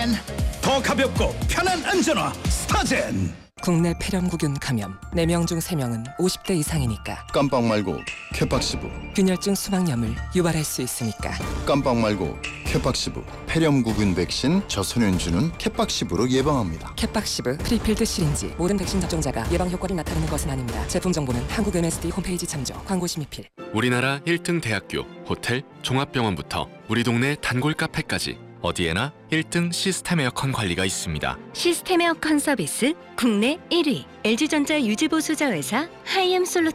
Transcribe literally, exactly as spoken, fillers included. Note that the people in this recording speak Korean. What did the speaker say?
더 가볍고 편한 안전화 스타젠. 국내 폐렴구균 감염 네 명 중 세 명은 오십 대 이상이니까. 깜빡 말고 케팍시브. 균열증 수막염을 유발할 수 있으니까. 깜빡 말고 케팍시브. 폐렴구균 백신 저소년주는 케팍시브로 예방합니다. 캣박시브 프리필드 시린지. 모든 백신 접종자가 예방 효과를 나타내는 것은 아닙니다. 제품 정보는 한국 엠에스디 홈페이지 참조. 광고 심의필. 우리나라 일 등 대학교, 호텔, 종합병원부터 우리 동네 단골 카페까지 어디에나 일 등 시스템 에어컨 관리가 있습니다. 시스템 에어컨 서비스 국내 일 위 엘지전자 유지보수자 회사 하이엠솔루